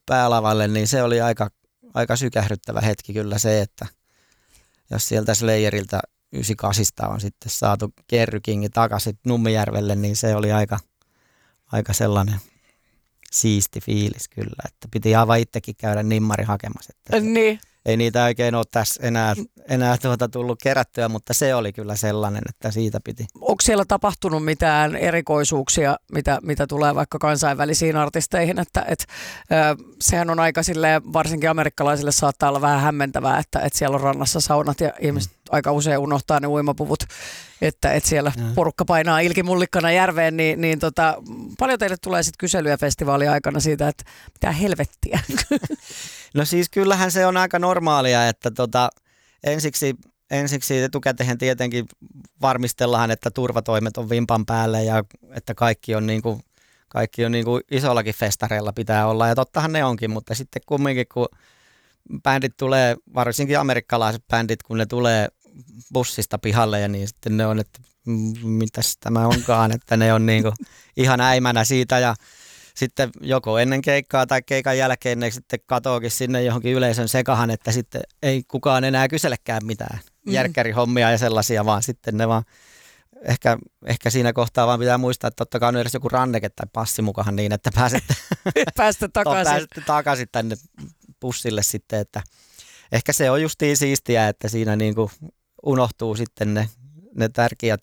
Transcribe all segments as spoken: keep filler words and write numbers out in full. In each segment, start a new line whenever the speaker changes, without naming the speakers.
päälavalle, niin se oli aika, aika sykähdyttävä hetki kyllä se, että jos sieltä Slayerilta yhdeksänkymmentäkahdeksan on sitten saatu Kerry King takaisin Nummijärvelle, niin se oli aika, aika sellainen siisti fiilis kyllä, että piti aivan itsekin käydä nimmari hakemassa. Että
niin.
Ei niitä oikein ole tässä enää, enää tuota tullut kerättyä, mutta se oli kyllä sellainen, että siitä piti.
Onko siellä tapahtunut mitään erikoisuuksia, mitä, mitä tulee vaikka kansainvälisiin artisteihin? Että, et, ö, sehän on aika silleen, varsinkin amerikkalaisille saattaa olla vähän hämmentävää, että, että siellä on rannassa saunat ja ihmiset mm. aika usein unohtaa ne uimapuvut, että, että siellä mm. porukka painaa ilkimullikkana järveen. Niin, niin tota, paljon teille tulee sitten kyselyjä festivaalin aikana siitä, että mitä helvettiä?
No siis kyllähän se on aika normaalia, että tota, ensiksi, ensiksi etukäteen tietenkin varmistellaan, että turvatoimet on vimpan päälle ja että kaikki on niin kuin, kaikki on niin kuin isollakin festareilla pitää olla ja tottahan ne onkin, mutta sitten kumminkin kun bändit tulee, varsinkin amerikkalaiset bändit, kun ne tulee bussista pihalle ja niin sitten ne on, että mitäs tämä onkaan, että ne on niin kuin ihan äimänä siitä ja sitten joko ennen keikkaa tai keikan jälkeen ne sitten katoakin sinne johonkin yleisön sekahan, että sitten ei kukaan enää kyselekään mitään mm. järkkärihommia ja sellaisia, vaan sitten ne vaan, ehkä, ehkä siinä kohtaa vaan pitää muistaa, että totta kai on edes joku ranneke tai passi mukaan niin, että pääsette,
Päästä takaisin.
pääsette takaisin tänne bussille sitten, että ehkä se on justiin siistiä, että siinä niin kuin unohtuu sitten ne, ne tärkeät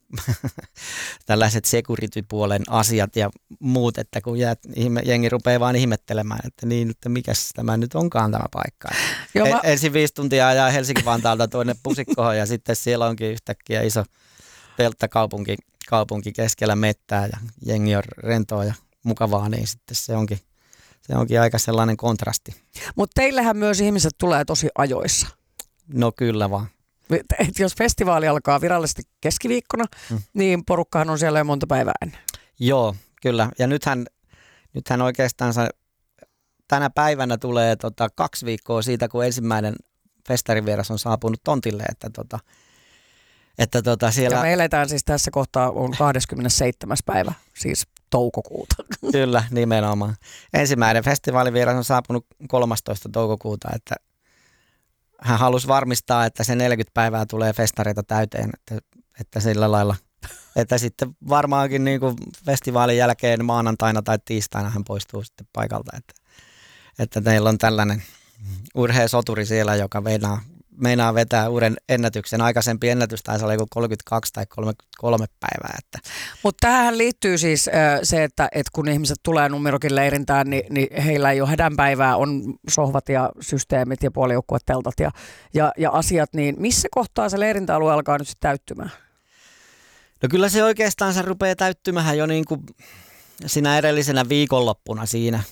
tällaiset security-puolen asiat ja muut, että kun jäät, jengi rupeaa vaan ihmettelemään, että niin, että mikäs tämä nyt onkaan tämä paikka. Joo, mä... Ensin viisi tuntia ajaa Helsinki-Vantaalta tuonne Pusikkoon ja sitten siellä onkin yhtäkkiä iso telttakaupunki kaupunki keskellä mettää ja jengi on rentoa ja mukavaa, niin sitten se onkin, se onkin aika sellainen kontrasti.
Mutta teillähän myös ihmiset tulee tosi ajoissa.
No kyllä vaan.
Et jos festivaali alkaa virallisesti keskiviikkona, hmm. niin porukkahan on siellä jo monta päivää ennen.
Joo, kyllä. Ja nythän, nythän oikeastaan tänä päivänä tulee tota kaksi viikkoa siitä, kun ensimmäinen festarivieras on saapunut tontille. Että tota, että tota siellä...
Ja me eletään siis tässä kohtaa on kahdeskymmenesseitsemäs päivä, siis toukokuuta.
Kyllä, nimenomaan. Ensimmäinen festivaalivieras on saapunut kolmastoista toukokuuta, että hän halusi varmistaa, että se neljäkymmentä päivää tulee festareita täyteen, että, että sillä lailla, että sitten varmaankin niin kuin festivaalin jälkeen maanantaina tai tiistaina hän poistuu sitten paikalta, että, että teillä on tällainen urheasoturi siellä, joka meinaa, meinaa vetää uuden ennätyksen. Aikaisempi ennätys taisi olla joku kolmekymmentäkaksi tai kolmekymmentäkolme päivää. Että.
Mutta tähän liittyy siis äh, se, että et kun ihmiset tulee Numerokin leirintään, niin, niin heillä ei ole hädänpäivää, on sohvat ja systeemit ja puolijoukkueteltat ja, ja, ja asiat, niin missä kohtaa se leirintäalue alkaa nyt sitten täyttymään?
No kyllä se oikeastaan se rupeaa täyttymään jo niin kuin siinä edellisenä viikonloppuna siinä.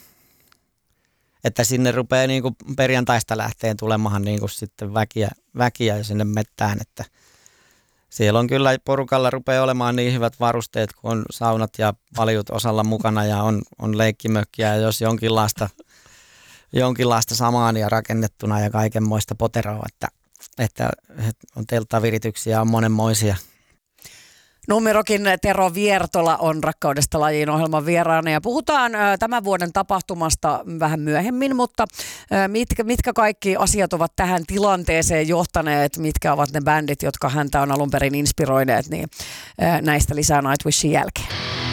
Että sinne rupeaa niin kuin perjantaista lähteen tulemahan niin kuin sitten väkiä, väkiä sinne mettään, että siellä on kyllä porukalla rupeaa olemaan niin hyvät varusteet, kun on saunat ja valjut osalla mukana ja on, on leikkimökkiä ja jos jonkinlaista, jonkinlaista samaania rakennettuna ja kaikenmoista poteroa, että, että on telttavirityksiä, on monenmoisia.
Numerokin Tero Viertola on Rakkaudesta lajiin -ohjelman vieraana ja puhutaan ä, tämän vuoden tapahtumasta vähän myöhemmin, mutta ä, mitkä, mitkä kaikki asiat ovat tähän tilanteeseen johtaneet, mitkä ovat ne bändit, jotka häntä on alun perin inspiroineet, niin ä, näistä lisää Nightwishin jälkeen.